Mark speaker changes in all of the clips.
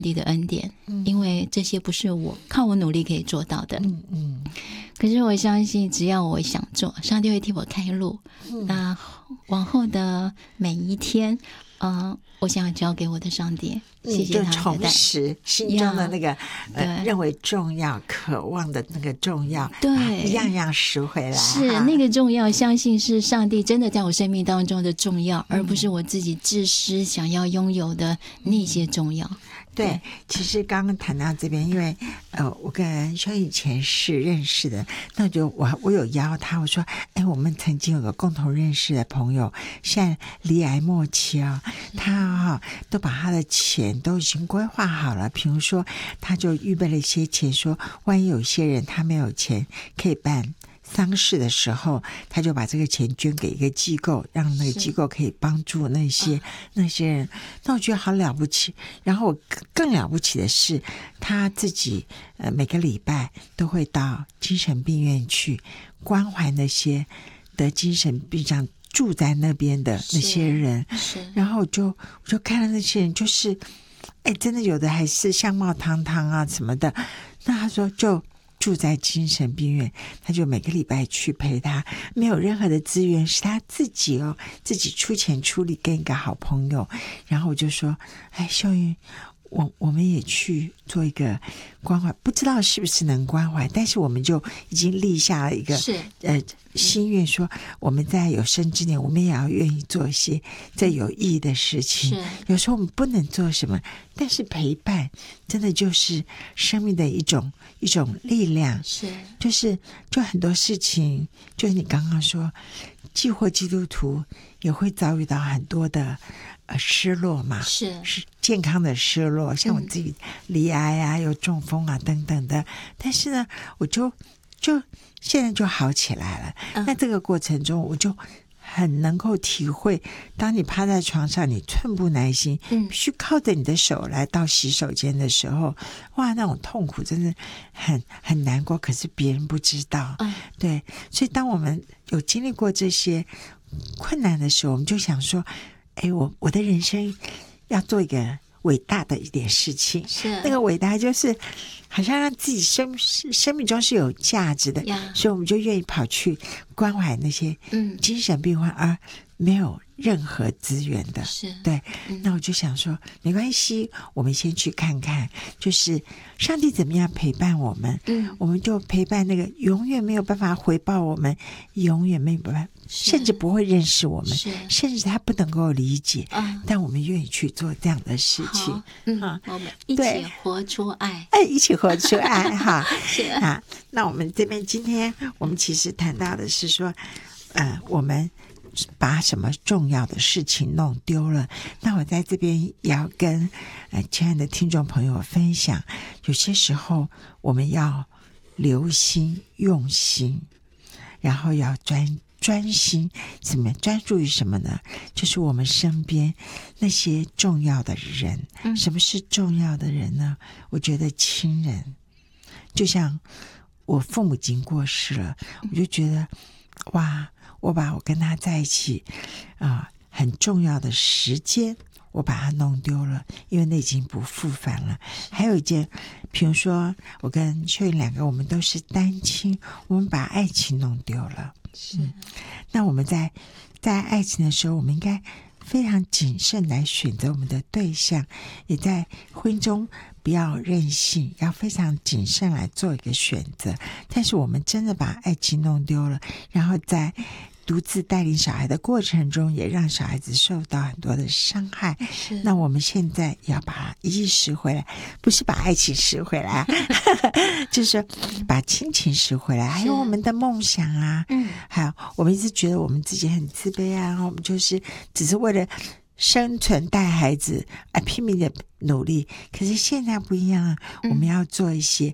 Speaker 1: 帝的恩典，因为这些不是我靠我努力可以做到的。可是我相信只要我想做，上帝会替我开路。那往后的每一天我想要交给我的上帝，谢谢他的带，
Speaker 2: 就重拾心中的那个认为重要渴望的那个重要，
Speaker 1: 对，
Speaker 2: 一样样拾回来，
Speaker 1: 是那个重要，相信是上帝真的在我生命当中的重要，而不是我自己自私想要拥有的那些重要。
Speaker 2: 对，其实刚刚谈到这边，因为我跟修以前是认识的，那我有邀他，我说我们曾经有个共同认识的朋友，现在离癌末期他都把他的钱都已经规划好了，比如说他就预备了一些钱，说万一有些人他没有钱可以办丧事的时候，他就把这个钱捐给一个机构，让那个机构可以帮助那些人。那我觉得好了不起。然后更了不起的是，他自己每个礼拜都会到精神病院去关怀那些得精神病上住在那边的那些人。然后我就看到那些人，就是真的有的还是相貌堂堂啊什么的。那他说就住在精神病院，他就每个礼拜去陪他，没有任何的资源，是他自己自己出钱出力跟一个好朋友。然后我就说秀云，我们也去做一个关怀，不知道是不是能关怀，但是我们就已经立下了一个心愿，说我们在有生之年我们也要愿意做一些这有意义的事情。有时候我们不能做什么，但是陪伴真的就是生命的一种力量。就很多事情，就是你刚刚说既或基督徒也会遭遇到很多的失落嘛，是健康的失落，像我自己罹癌有中风等等的。但是呢，我就现在就好起来了。那这个过程中，我就很能够体会，当你趴在床上，你寸步难行，必须靠着你的手来到洗手间的时候，哇，那种痛苦真的很难过。可是别人不知道，对。所以当我们有经历过这些困难的时候，我们就想说，我的人生要做一个伟大的一点事情，那个伟大就是好像让自己生命中是有价值的，所以我们就愿意跑去关怀那些精神病患而没有任何资源的。对。那我就想说没关系，我们先去看看就是上帝怎么样陪伴我们，我们就陪伴那个永远没有办法回报我们，永远没有办法，甚至不会认识我们，甚至他不能够理解，但我们愿意去做这样的事情。
Speaker 1: 我们一起活出爱，
Speaker 2: 一起活出爱哈。那我们这边今天我们其实谈到的是说我们把什么重要的事情弄丢了。那我在这边也要跟亲爱的听众朋友分享，有些时候我们要留心用心，然后要专心，怎么专注于什么呢？就是我们身边那些重要的人。什么是重要的人呢？我觉得亲人，就像我父母已经过世了，我就觉得哇，我把我跟他在一起很重要的时间我把它弄丢了，因为那已经不复返了。还有一件，比如说我跟秀云两个我们都是单亲，我们把爱情弄丢了。那我们在爱情的时候，我们应该非常谨慎来选择我们的对象，也在婚姻中不要任性，要非常谨慎来做一个选择。但是我们真的把爱情弄丢了，然后在独自带领小孩的过程中，也让小孩子受到很多的伤害。那我们现在也要把一拾回来，不是把爱情拾回来就是把亲情拾回来，还有我们的梦想还有我们一直觉得我们自己很自卑我们就是只是为了生存带孩子拼命的努力。可是现在不一样我们要做一些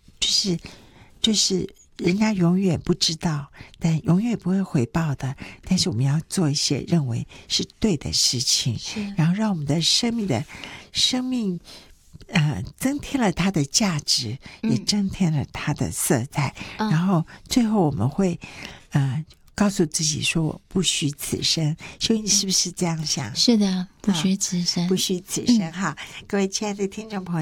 Speaker 2: 就是人家永远不知道，但永远不会回报的，但是我们要做一些认为是对的事情，然后让我们的生命增添了它的价值，也增添了它的色彩，然后最后我们会告诉自己说我不虚此生。所以你是不是这样想？
Speaker 1: 是的，不虚此生，
Speaker 2: 不虚此生各位亲爱的听众朋友，